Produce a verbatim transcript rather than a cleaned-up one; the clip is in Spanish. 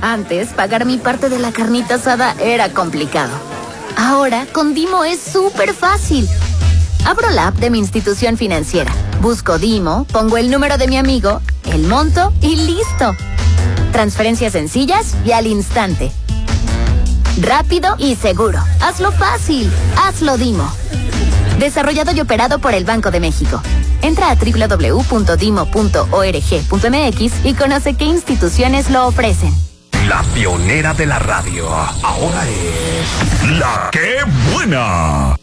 Antes, pagar mi parte de la carnita asada era complicado. Ahora, con Dimo es súper fácil. Abro la app de mi institución financiera, busco Dimo, pongo el número de mi amigo, el monto y listo. Transferencias sencillas y al instante. Rápido y seguro. Hazlo fácil. Hazlo Dimo. Desarrollado y operado por el Banco de México. Entra a doble u doble u doble u punto dimo punto org punto m x y conoce qué instituciones lo ofrecen. La pionera de la radio. Ahora es La Qué Buena.